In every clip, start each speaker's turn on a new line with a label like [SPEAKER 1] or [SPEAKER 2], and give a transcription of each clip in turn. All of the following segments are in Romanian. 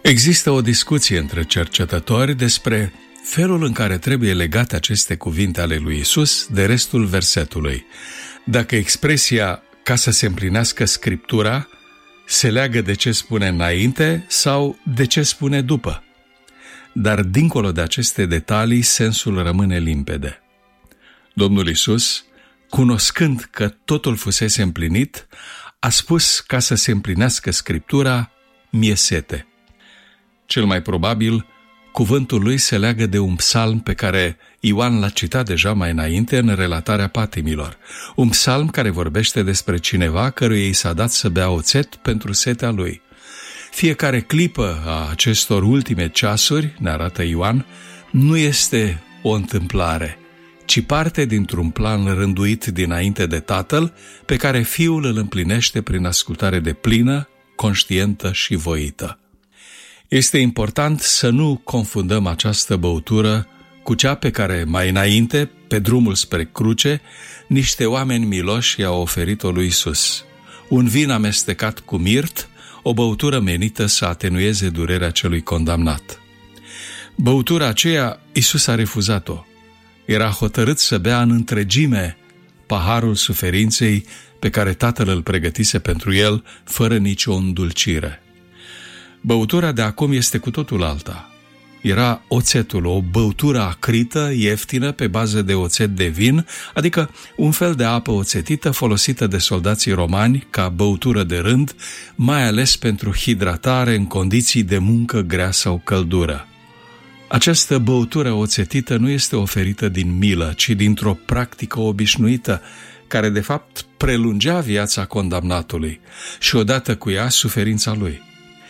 [SPEAKER 1] Există o discuție între cercetători despre felul în care trebuie legate aceste cuvinte ale lui Isus de restul versetului. Dacă expresia "ca să se împlinească Scriptura" se leagă de ce spune înainte sau de ce spune după. Dar dincolo de aceste detalii, sensul rămâne limpede. Domnul Isus, cunoscând că totul fusese împlinit, a spus ca să se împlinească Scriptura: "Mie sete." Cel mai probabil, cuvântul lui se leagă de un psalm pe care Ioan l-a citat deja mai înainte în relatarea patimilor. Un psalm care vorbește despre cineva căruia i s-a dat să bea oțet pentru setea lui. Fiecare clipă a acestor ultime ceasuri, ne arată Ioan, nu este o întâmplare, ci parte dintr-un plan rânduit dinainte de Tatăl, pe care Fiul îl împlinește prin ascultare deplină, conștientă și voită. Este important să nu confundăm această băutură cu cea pe care mai înainte, pe drumul spre cruce, niște oameni miloși i-au oferit-o lui Isus. Un vin amestecat cu mirt, o băutură menită să atenueze durerea celui condamnat. Băutura aceea Isus a refuzat-o. Era hotărât să bea în întregime paharul suferinței pe care Tatăl îl pregătise pentru el, fără nicio îndulcire. Băutura de acum este cu totul alta. Era oțetul, o băutură acrită, ieftină, pe bază de oțet de vin, adică un fel de apă oțetită folosită de soldații romani ca băutură de rând, mai ales pentru hidratare în condiții de muncă grea sau căldură. Această băutură oțetită nu este oferită din milă, ci dintr-o practică obișnuită, care de fapt prelungea viața condamnatului și odată cu ea suferința lui.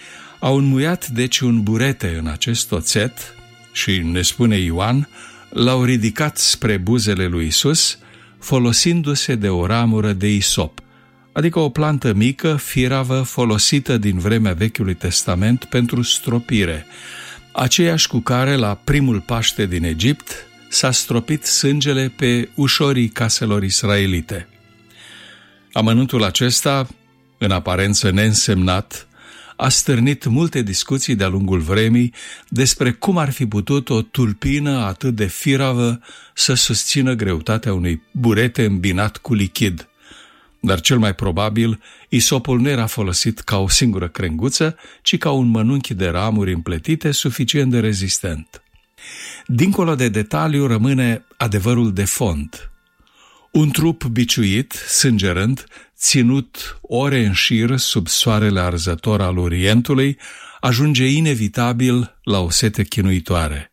[SPEAKER 1] Au înmuiat deci un burete în acest oțet și, ne spune Ioan, l-au ridicat spre buzele lui Isus, folosindu-se de o ramură de isop, adică o plantă mică, firavă, folosită din vremea Vechiului Testament pentru stropire, aceeași cu care, la primul Paște din Egipt, s-a stropit sângele pe ușorii caselor israelite. Amănuntul acesta, în aparență neînsemnat, a stârnit multe discuții de-a lungul vremii despre cum ar fi putut o tulpină atât de firavă să susțină greutatea unui burete îmbinat cu lichid. Dar cel mai probabil, isopul nu era folosit ca o singură crenguță, ci ca un mănunchi de ramuri împletite suficient de rezistent. Dincolo de detaliu rămâne adevărul de fond. Un trup biciuit, sângerând, ținut ore în șir sub soarele arzător al Orientului, ajunge inevitabil la o sete chinuitoare.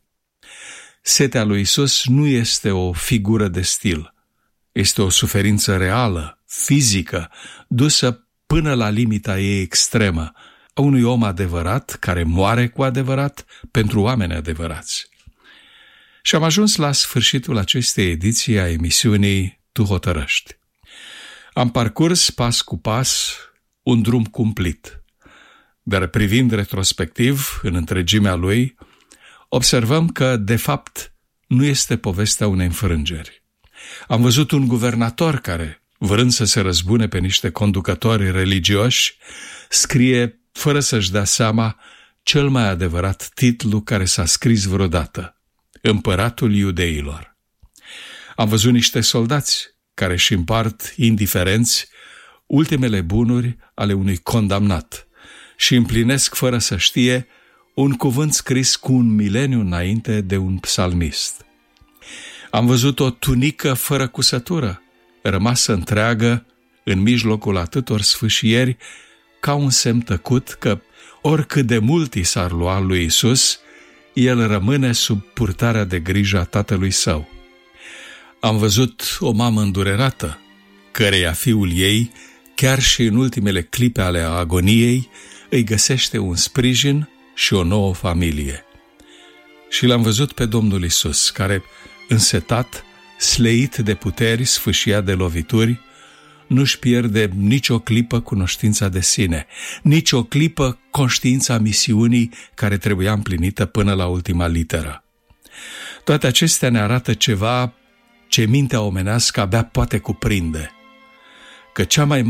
[SPEAKER 1] Setea lui Isus nu este o figură de stil. Este o suferință reală, fizică, dusă până la limita ei extremă, a unui om adevărat care moare cu adevărat pentru oameni adevărați. Și am ajuns la sfârșitul acestei ediții a emisiunii Tu hotărăști. Am parcurs pas cu pas un drum cumplit, dar privind retrospectiv în întregimea lui, observăm că, de fapt, nu este povestea unei înfrângeri. Am văzut un guvernator care, vrând să se răzbune pe niște conducători religioși, scrie, fără să-și dea seama, cel mai adevărat titlu care s-a scris vreodată: Împăratul Iudeilor. Am văzut niște soldați care își împart, indiferenți, ultimele bunuri ale unui condamnat și împlinesc fără să știe un cuvânt scris cu un mileniu înainte de un psalmist. Am văzut o tunică fără cusătură, rămasă întreagă în mijlocul atâtor sfâșieri, ca un semn tăcut că, oricât de mult i s-ar lua lui Isus, el rămâne sub purtarea de grijă a tatălui său. Am văzut o mamă îndurerată, căreia fiul ei, chiar și în ultimele clipe ale agoniei, îi găsește un sprijin și o nouă familie. Și l-am văzut pe Domnul Isus, care, însetat, sleit de puteri, sfâșiat de lovituri, nu-și pierde nicio clipă cunoștința de sine, nicio clipă conștiința misiunii care trebuia împlinită până la ultima literă. Toate acestea ne arată ceva ce mintea omenească abia poate cuprinde, că cea mai